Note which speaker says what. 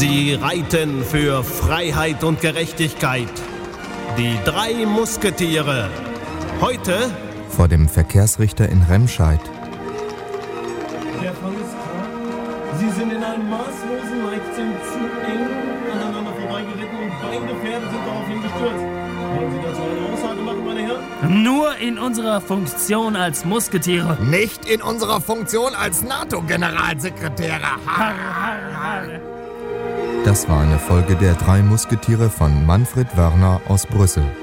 Speaker 1: Sie reiten für Freiheit und Gerechtigkeit. Die 3 Musketiere. Heute
Speaker 2: vor dem Verkehrsrichter in Remscheid.
Speaker 3: Herr Kommissar, Sie sind in einem maßlosen Leichtsinn zu eng aneinander vorbeigeritten und beide Pferde sind daraufhin gestürzt. Wollen Sie dazu eine Aussage machen, meine Herren?
Speaker 4: Nur in unserer Funktion als Musketiere.
Speaker 5: Nicht in unserer Funktion als NATO-Generalsekretäre.
Speaker 2: Das war eine Folge der 3 Musketiere von Manfred Wörner aus Brüssel.